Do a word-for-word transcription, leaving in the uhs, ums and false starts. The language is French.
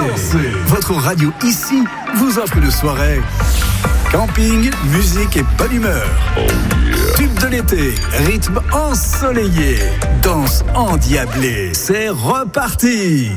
Dansez. Votre radio ici vous offre une soirée. Camping, musique et bonne humeur. Oh yeah. Tube de l'été, rythme ensoleillé, danse endiablée. C'est reparti.